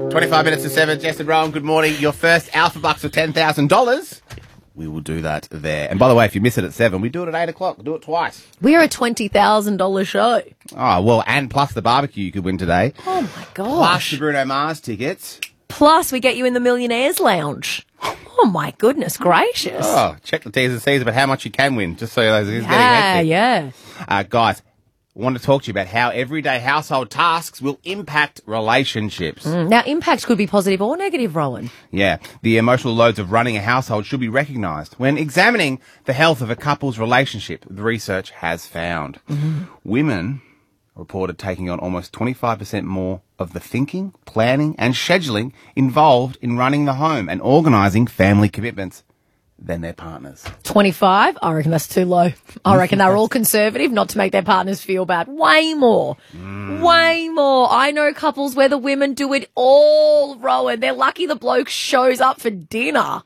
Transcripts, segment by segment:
25 minutes to 7. Jess and Rowan, good morning. Your first Alpha Bucks for $10,000. We will do that there. And by the way, if you miss it at 7, we do it at 8 o'clock. We'll do it twice. We're a $20,000 show. Oh, well, and plus the barbecue you could win today. Oh, my gosh. Plus the Bruno Mars tickets. Plus, we get you in the Millionaires Lounge. Oh, my goodness gracious. Oh, check the T's and C's about how much you can win, just so you know it's getting hectic. Yeah. Guys, I want to talk to you about how everyday household tasks will impact relationships. Now, impact could be positive or negative, Rowan. Yeah, the emotional loads of running a household should be recognised when examining the health of a couple's relationship, the research has found. Women reported taking on almost 25% more of the thinking, planning and scheduling involved in running the home and organising family commitments than their partners. 25? I reckon that's too low. I reckon they're all conservative not to make their partners feel bad. Way more. Way more. I know couples where the women do it all, Rowan. They're lucky the bloke shows up for dinner.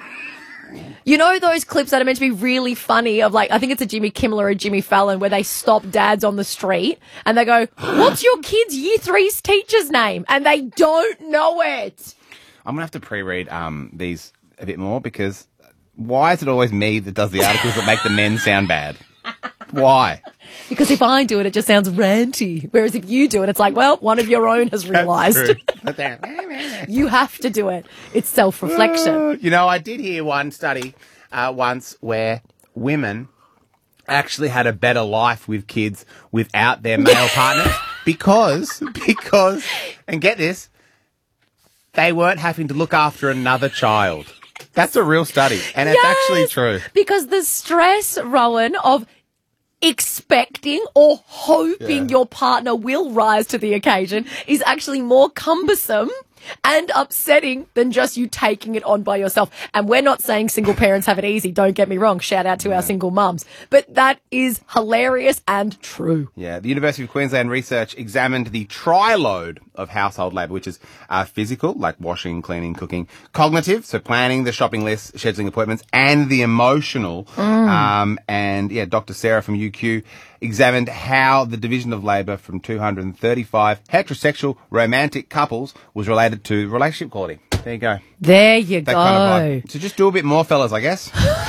You know those clips that are meant to be really funny of like, I think it's a Jimmy Kimmel or a Jimmy Fallon where they stop dads on the street and they go, what's your kid's year 3's teacher's name? And they don't know it. I'm going to have to pre-read these a bit more because why is it always me that does the articles that make the men sound bad? Why? Because if I do it, it just sounds ranty. Whereas if you do it, it's like, well, one of your own has realised. You have to do it. It's self-reflection. You know, I did hear one study once where women actually had a better life with kids without their male partners because, and get this, they weren't having to look after another child. That's a real study, and it's actually true. Because the stress, Rowan, of expecting or hoping your partner will rise to the occasion is actually more cumbersome and upsetting than just you taking it on by yourself. And we're not saying single parents have it easy. Don't get me wrong. Shout out to our single mums. But that is hilarious and true. Yeah. The University of Queensland research examined the tri-load of household labour, which is physical, like washing, cleaning, cooking, cognitive, so planning the shopping list, scheduling appointments, and the emotional. And yeah, Dr. Sarah from UQ examined how the division of labour from 235 heterosexual romantic couples was related to relationship quality. There you go. There you That go. kind of vibe. So just do a bit more, fellas, I guess.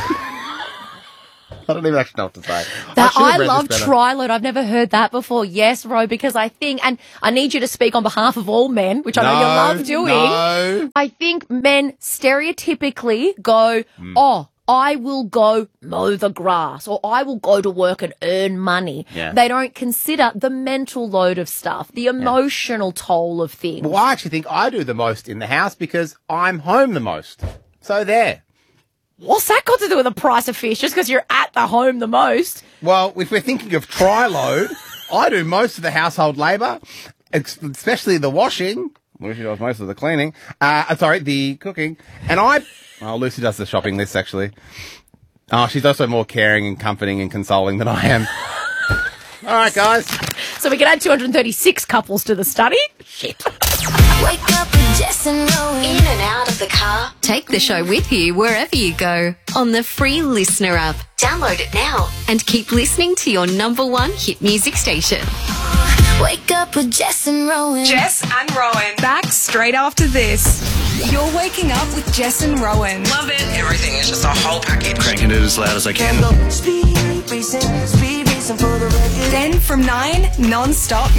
I don't even actually know what to say. I love tri-load. I've never heard that before. Yes, Ro, because I think, and I need you to speak on behalf of all men, which I know you love doing. No. I think men stereotypically go, oh, I will go mow the grass or I will go to work and earn money. Yeah. They don't consider the mental load of stuff, the emotional toll of things. Well, I actually think I do the most in the house because I'm home the most. So there. What's that got to do with the price of fish? Just because you're at the home the most? Well, if we're thinking of tri-load, I do most of the household labour, especially the washing. Lucy does most of the cleaning. The cooking. And Lucy does the shopping list, actually. Oh, she's also more caring and comforting and consoling than I am. All right, guys. So we can add 236 couples to the study? Shit. Wake up with Jess and Rowan. In and out of the car. Take the show with you wherever you go on the free Listener app. Download it now. And keep listening to your number one hit music station. Wake up with Jess and Rowan. Jess and Rowan. Back straight after this. You're waking up with Jess and Rowan. Love it. Everything is just a whole package. Cranking it as loud as I can. Then from 9, non-stop